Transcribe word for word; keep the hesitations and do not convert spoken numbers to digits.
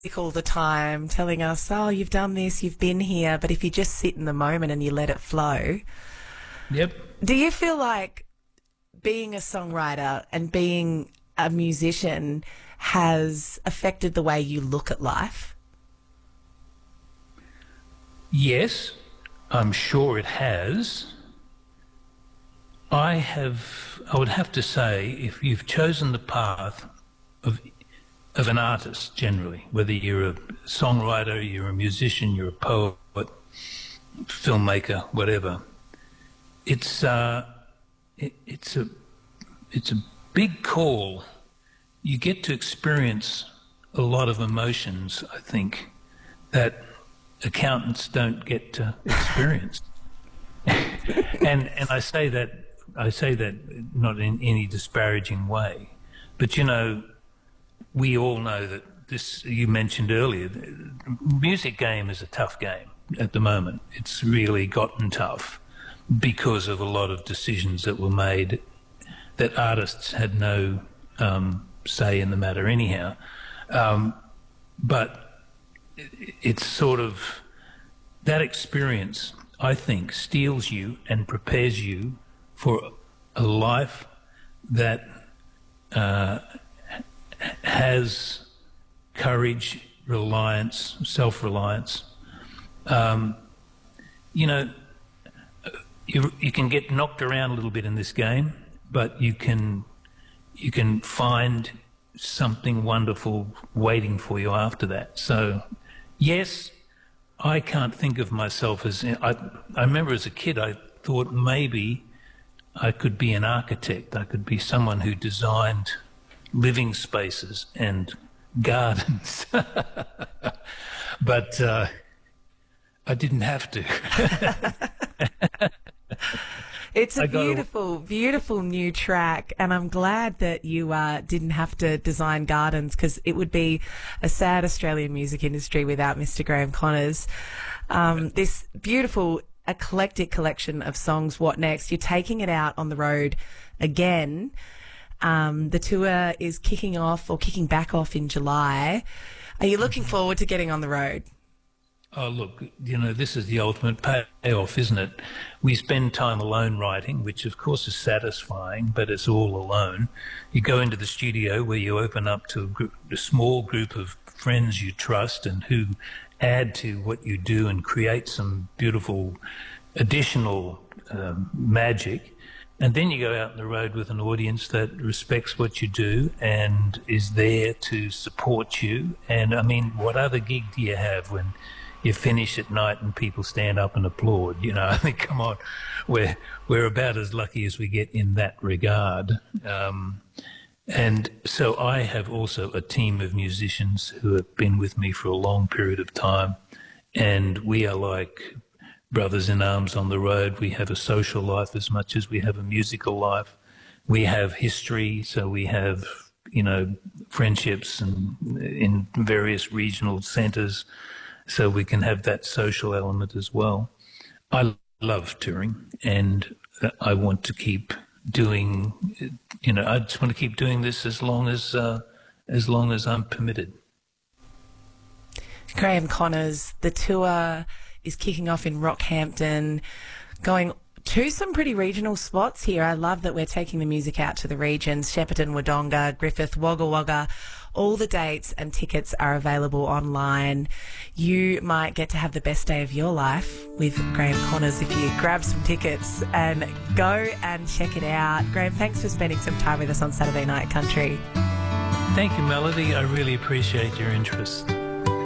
all the time, telling us, oh, you've done this, you've been here, but if you just sit in the moment and you let it flow. Yep. Do you feel like being a songwriter and being a musician has affected the way you look at life? Yes, I'm sure it has. I have, I would have to say, if you've chosen the path of of an artist generally, whether you're a songwriter, you're a musician, you're a poet, filmmaker, whatever, it's uh, it, it's a it's a big call. You get to experience a lot of emotions, I think, that accountants don't get to experience. and and I say that I say that not in any disparaging way, but you know, we all know that this, you mentioned earlier, the music game is a tough game at the moment. It's really gotten tough because of a lot of decisions that were made that artists had no um, say in the matter anyhow. Um, but it's sort of, that experience, I think, steels you and prepares you for a life that uh, has courage, reliance, self-reliance. Um, you know, you, you can get knocked around a little bit in this game, but you can you can find something wonderful waiting for you after that. So, yes, I can't think of myself as... I, I remember as a kid I thought maybe I could be an architect. I could be someone who designed living spaces and gardens. But uh, I didn't have to. It's a I got beautiful, beautiful new track, and I'm glad that you uh, didn't have to design gardens, because it would be a sad Australian music industry without Mister Graham Connors. Um, this beautiful, eclectic collection of songs, What Next? You're taking it out on the road again. Um, the tour is kicking off or kicking back off in July. Are you looking forward to getting on the road? Oh, look, you know, this is the ultimate payoff, isn't it? We spend time alone writing, which of course is satisfying, but it's all alone. You go into the studio where you open up to a, group, a small group of friends you trust and who add to what you do and create some beautiful additional um, magic. And then you go out on the road with an audience that respects what you do and is there to support you. And, I mean, what other gig do you have when you finish at night and people stand up and applaud? You know, I think, come on, we're, we're about as lucky as we get in that regard. Um, and so I have also a team of musicians who have been with me for a long period of time, and we are like brothers in arms on the road. We have a social life as much as we have a musical life. We have history, so we have, you know, friendships and in various regional centres, so we can have that social element as well. I love touring, and I want to keep doing, you know, I just want to keep doing this as long as uh, as long as I'm permitted. Graham Connors, the tour is kicking off in Rockhampton, going to some pretty regional spots here. I love that we're taking the music out to the regions: Shepparton, Wodonga, Griffith, Wagga Wagga. All the dates and tickets are available online. You might get to have the best day of your life with Graham Connors if you grab some tickets and go and check it out. Graham, thanks for spending some time with us on Saturday Night Country. Thank you, Melody. I really appreciate your interest.